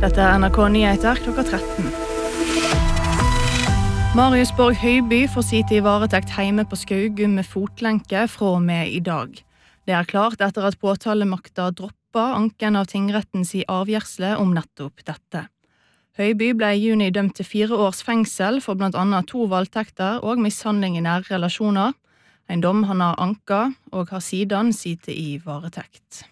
Dette NRK Nyheter klokka 13. Marius Borg Høiby får sitte I varetekt hjemme på Skaugum med fotlenke fra og med I dag. Det klart etter at påtalemakta droppa anken av tingrettens avgjørelse om nettopp dette. Høiby ble I juni dømt til 4 års fengsel for blant annet 2 voldtekter og mishandling I nære relasjoner. En dom han har anka og har siden sitte I varetekt.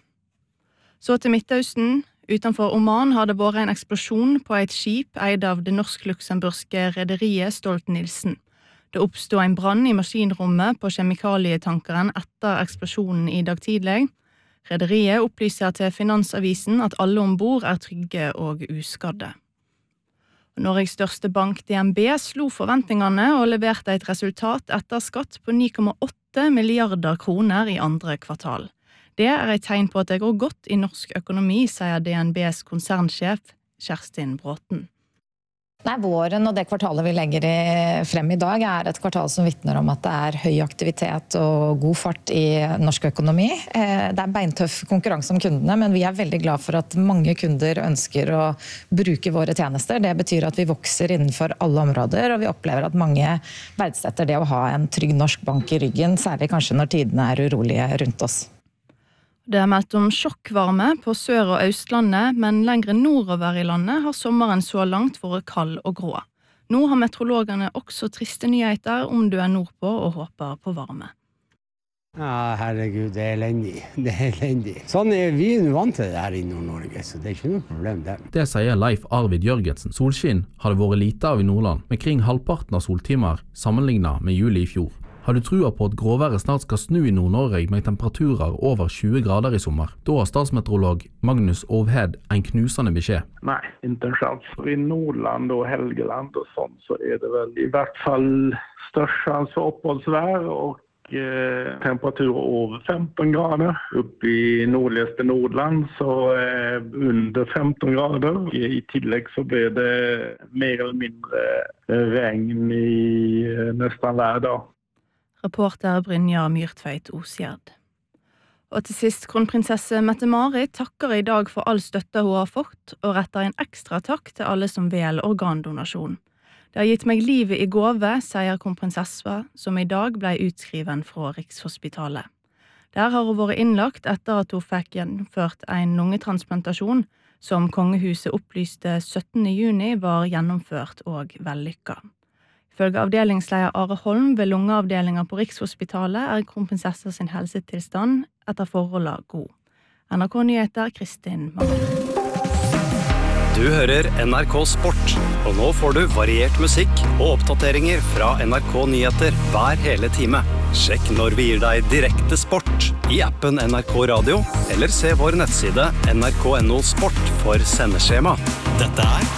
Så til Midtøsten. Utenfor Oman har det vært en eksplosjon på et skip eid av det norsk-luxemburgske rederiet Stolt-Nielsen. Det oppstod en brann I maskinrommet på kjemikalietankeren etter eksplosjonen I dag tidlig. Rederiet opplyser til Finansavisen at alle ombord trygge og uskadde. Norges største bank DNB slo forventningene og leverte et resultat etter skatt på 9,8 milliarder kroner I andre kvartal. Det et tegn på at det går godt I norsk økonomi, sier DNBs konsernsjef Kjerstin Bråten. Nei, våren og det kvartalet vi legger frem I dag et kvartal som vittner om at det høy aktivitet og god fart I norsk økonomi. Det beintøff konkurranse om kundene, men vi veldig glad for at mange kunder ønsker å bruke våre tjenester. Det betyr at vi vokser innenfor alle områder, og vi opplever at mange verdsetter det å ha en trygg norsk bank I ryggen, særlig kanskje når tidene urolige rundt oss. Det meldt om sjokkvarme på Sør- og Østlandet, men lengre nordover I landet har sommeren så langt vært kald og grå. Nå har meteorologene også triste nyheter om du nordpå og håper på varme. Ja, herregud, det elendig. Det elendig. Sånn vi nå vant til det her I Nord-Norge, så det ikke noe problem det. Det sier Leif Arvid Jørgensen. Solskinn har det vært lite av I Nordland, med kring halvparten av soltimer sammenlignet med juli I fjor. Har du trua på at gråværet snart skal snu I Nord-Norge med temperaturer over 20 grader I sommer? Da har statsmeteorolog Magnus Ovhed en knusende beskjed. Nej, inte en chans. I Nordland och Helgeland och sånt så det väl I vart fall störst chans för uppehållsvär och temperaturer över 15 grader. Upp I nordligaste Nordland så under 15 grader. I tillägg så blir det mer eller mindre regn I nästan hver dag. Reporter Brynjar Myrtveit Osgjerd. Og til sist, kronprinsesse Mette-Marit takker I dag for all støtte hun har fått, og retter en ekstra takk til alle som vel organdonasjon. Det har gitt meg livet I gåve, sier kronprinsessa, som I dag ble utskriven fra Rikshospitalet. Der har hun vært innlagt etter at hun fikk gjennomført en lungetransplantasjon, som kongehuset opplyste 17. juni var gjennomført og vellykket. Ifølge avdelingsleder Are Holm ved lungeavdelingen på Rikshospitalet kronprinsessa sin helsetilstand etter forholdet god. NRK Nyheter, Kristin Magne. Du hører NRK Sport, og nå får du variert musikk og oppdateringer fra NRK Nyheter hver hele time. Sjekk når vi gir deg direkte sport I appen NRK Radio, eller se vår nettside nrk.no sport for sendeskjema. Dette